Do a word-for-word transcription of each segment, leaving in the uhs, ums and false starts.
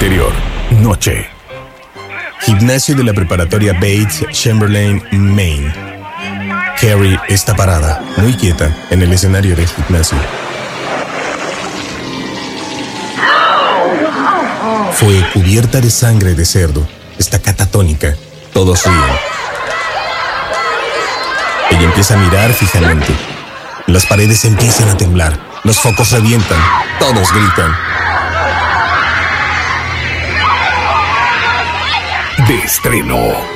exterior. Noche. Gimnasio de la preparatoria Bates, Chamberlain, Maine. Carrie está parada, muy quieta, en el escenario del gimnasio. Fue cubierta de sangre de cerdo. Está catatónica. Todos ríen. Ella empieza a mirar fijamente. Las paredes empiezan a temblar. Los focos revientan. Todos gritan. De estreno.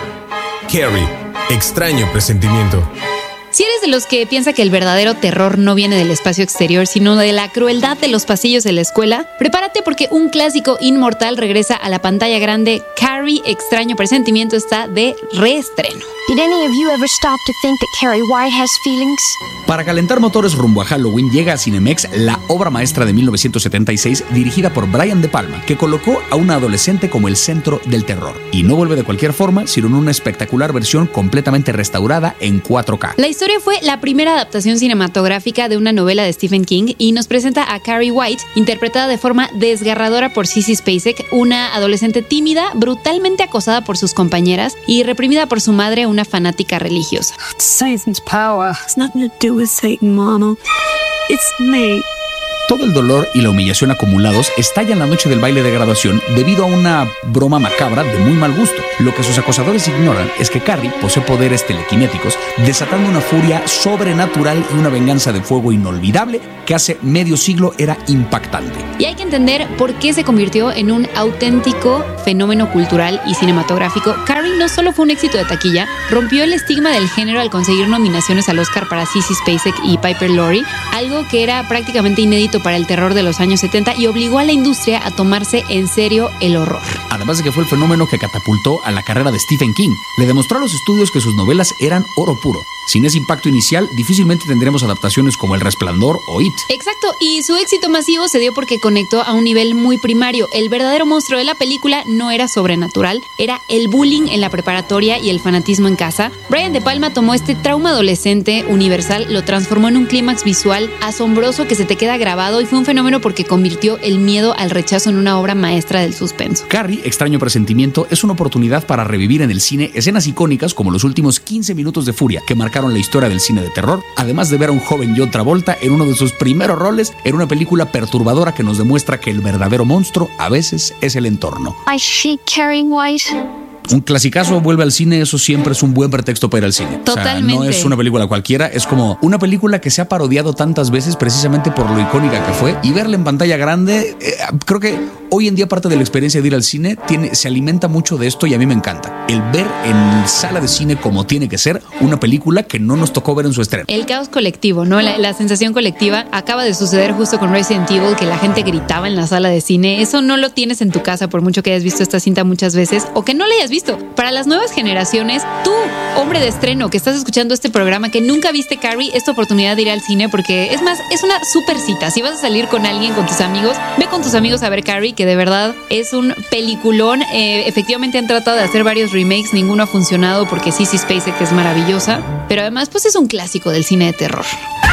Carrie, extraño presentimiento. Si eres de los que piensa que el verdadero terror no viene del espacio exterior, sino de la crueldad de los pasillos de la escuela, prepárate porque un clásico inmortal regresa a la pantalla grande. Carrie, extraño presentimiento, está de reestreno. Did any of you ever stop to think that Carrie White has feelings? Para calentar motores rumbo a Halloween llega a Cinemex la obra maestra de mil novecientos setenta y seis dirigida por Brian De Palma, que colocó a una adolescente como el centro del terror. Y no vuelve de cualquier forma, sino en una espectacular versión completamente restaurada en cuatro K. La historia fue la primera adaptación cinematográfica de una novela de Stephen King y nos presenta a Carrie White, interpretada de forma desgarradora por Sissy Spacek, una adolescente tímida, brutalmente acosada por sus compañeras y reprimida por su madre, una fanática religiosa. Satan's power has nothing to do with Satan, Mama. It's me. Todo el dolor y la humillación acumulados estallan la noche del baile de graduación debido a una broma macabra de muy mal gusto. Lo que sus acosadores ignoran es que Carrie posee poderes telequinéticos, desatando una furia sobrenatural y una venganza de fuego inolvidable que hace medio siglo era impactante. Y hay que entender por qué se convirtió en un auténtico fenómeno cultural y cinematográfico. Carrie no solo fue un éxito de taquilla, rompió el estigma del género al conseguir nominaciones al Oscar para Sissy Spacek y Piper Laurie, algo que era prácticamente inédito para el terror de los años setenta y obligó a la industria a tomarse en serio el horror. Además de que fue el fenómeno que catapultó a la carrera de Stephen King. Le demostró a los estudios que sus novelas eran oro puro. Sin ese impacto inicial, difícilmente tendremos adaptaciones como El Resplandor o It. Exacto, y su éxito masivo se dio porque conectó a un nivel muy primario. El verdadero monstruo de la película no era sobrenatural, era el bullying en la preparatoria y el fanatismo en casa. Brian De Palma tomó este trauma adolescente universal, lo transformó en un clímax visual asombroso que se te queda grabado y fue un fenómeno porque convirtió el miedo al rechazo en una obra maestra del suspenso. Carrie, extraño presentimiento, es una oportunidad para revivir en el cine escenas icónicas como los últimos quince minutos de furia que marcaron la historia del cine de terror, además de ver a un joven John Travolta en uno de sus primeros roles en una película perturbadora que nos demuestra que el verdadero monstruo a veces es el entorno. I see Carrie White. Un clasicazo vuelve al cine, eso siempre es un buen pretexto para ir al cine. Totalmente. O sea, no es una película cualquiera, es como una película que se ha parodiado tantas veces precisamente por lo icónica que fue, y verla en pantalla grande, eh, creo que hoy en día parte de la experiencia de ir al cine tiene, se alimenta mucho de esto y a mí me encanta. El ver en sala de cine como tiene que ser una película que no nos tocó ver en su estreno. El caos colectivo, ¿no? La, la sensación colectiva acaba de suceder justo con Resident Evil, que la gente gritaba en la sala de cine. Eso no lo tienes en tu casa por mucho que hayas visto esta cinta muchas veces o que no la hayas visto. Para las nuevas generaciones, tú, hombre de estreno que estás escuchando este programa, que nunca viste Carrie, es tu oportunidad de ir al cine porque es más, es una super cita. Si vas a salir con alguien, con tus amigos, ve con tus amigos a ver Carrie, que de verdad es un peliculón. Eh, efectivamente han tratado de hacer varios remakes, ninguno ha funcionado porque Sissy Spacek es maravillosa, pero además pues es un clásico del cine de terror.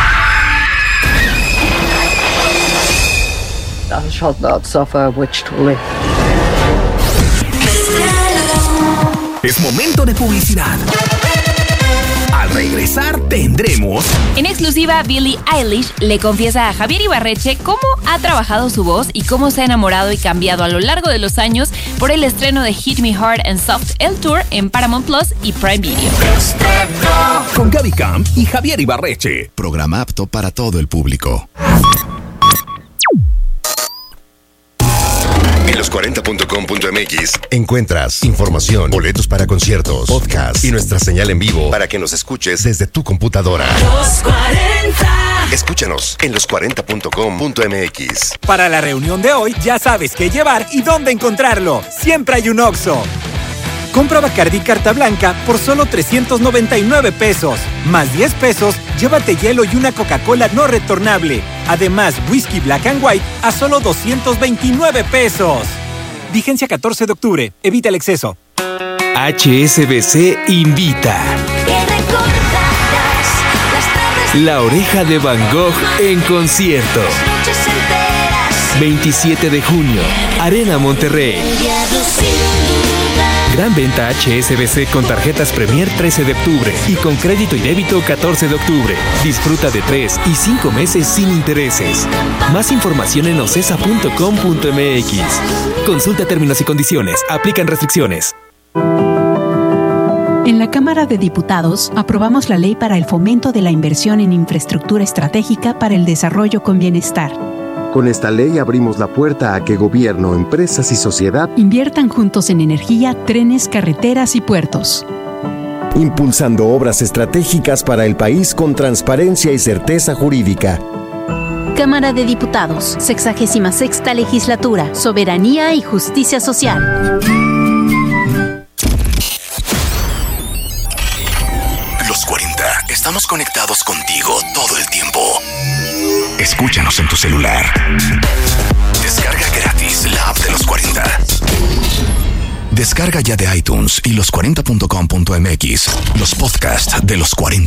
Thou shalt not suffer a witch to live. Es momento de publicidad. Al regresar tendremos... En exclusiva, Billie Eilish le confiesa a Javier Ibarreche cómo ha trabajado su voz y cómo se ha enamorado y cambiado a lo largo de los años por el estreno de Hit Me Hard and Soft el Tour en Paramount Plus y Prime Video. Con Gaby Camp y Javier Ibarreche. Programa apto para todo el público. En los cuarenta punto com punto m x encuentras información, boletos para conciertos, podcast y nuestra señal en vivo para que nos escuches desde tu computadora. Los cuarenta. Escúchanos en los cuarenta punto com punto m x. Para la reunión de hoy ya sabes qué llevar y dónde encontrarlo. Siempre hay un Oxxo. Compra Bacardí Carta Blanca por solo trescientos noventa y nueve pesos. Más diez pesos, llévate hielo y una Coca-Cola no retornable. Además, Whisky Black and White a solo doscientos veintinueve pesos. Vigencia catorce de octubre. Evita el exceso. H S B C invita. La Oreja de Van Gogh en concierto. veintisiete de junio, Arena Monterrey. Gran venta H S B C con tarjetas Premier trece de octubre y con crédito y débito catorce de octubre. Disfruta de tres y cinco meses sin intereses. Más información en ocesa punto com punto m x. Consulta términos y condiciones. Aplican restricciones. En la Cámara de Diputados aprobamos la ley para el fomento de la inversión en infraestructura estratégica para el desarrollo con bienestar. Con esta ley abrimos la puerta a que gobierno, empresas y sociedad inviertan juntos en energía, trenes, carreteras y puertos. Impulsando obras estratégicas para el país con transparencia y certeza jurídica. Cámara de Diputados, sexagésima sexta legislatura, soberanía y justicia social. Los cuarenta, estamos conectados contigo todo el tiempo. Escúchanos en tu celular. Descarga gratis la app de Los cuarenta. Descarga ya de iTunes y los cuarenta punto com punto m x los podcasts de Los cuarenta.